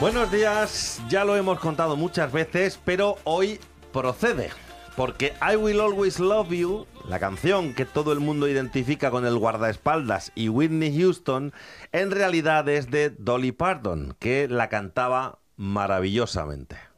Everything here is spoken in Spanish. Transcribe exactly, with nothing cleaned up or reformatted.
Buenos días, ya lo hemos contado muchas veces, pero hoy procede, porque I Will Always Love You, la canción que todo el mundo identifica con el guardaespaldas y Whitney Houston, en realidad es de Dolly Parton, que la cantaba maravillosamente.